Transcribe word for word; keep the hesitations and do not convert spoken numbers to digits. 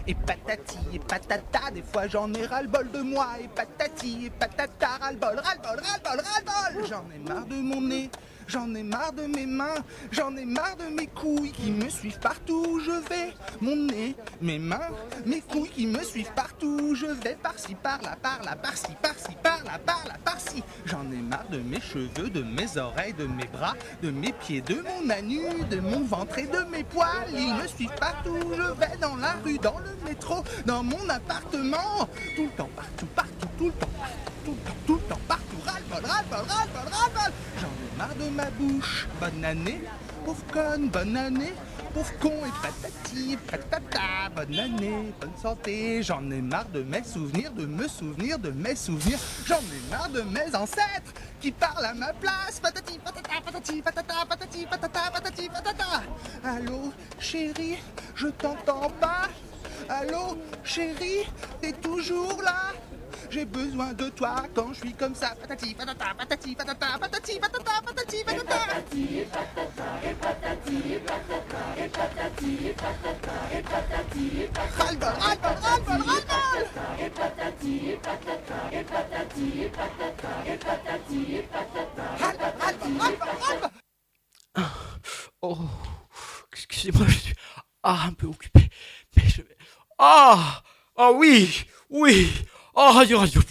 Et patati et patata, des fois j'en ai ras-le-bol de moi. Et patati et patata, ras-le-bol, ras-le-bol, ras-le-bol, ras-le-bol. J'en ai marre de mon nez, j'en ai marre de mes mains, j'en ai marre de mes couilles qui me suivent partout où je vais. Mon nez, mes mains, mes couilles qui me suivent partout où je vais. Par-ci, par-là, par-là, par-ci, par-ci, par-là, par-là, par-ci. J'en ai marre de mes cheveux, de mes oreilles, de mes bras, de mes pieds, de mon anus, de mon ventre et de mes poils. Ils me suivent partout où je vais, dans la rue, dans le métro, dans mon appartement. Tout le temps, partout, partout, tout le temps, partout, tout le temps, tout le temps, partout. Ras-le-bol, ras-le-bol, ras-le-bol, ras-le-bol. J'en ai marre de ma bouche. Bonne année, pauvre conne, bonne année. Pauvre con et patati, patata, bonne année, bonne santé. J'en ai marre de mes souvenirs, de me souvenir de mes souvenirs. J'en ai marre de mes ancêtres qui parlent à ma place. Patati, patata, patati, patata, patati, patata, patati, patata. Allô, chérie, je t'entends pas. Allô, chérie, t'es toujours là? J'ai besoin de toi quand je suis comme ça. Patati, patata, patati, patata, patati, patata, patati, patata. Ras-le-bol, ras-le-bol, ras-le-bol, ras-le-bol. Ras-le-bol, ras-le-bol, ras-le-bol, ras-le-bol. Oh, excusez-moi, je suis ah, un peu occupé. Mais je vais. Ah, ah oui, oui. Ah, radio, radio.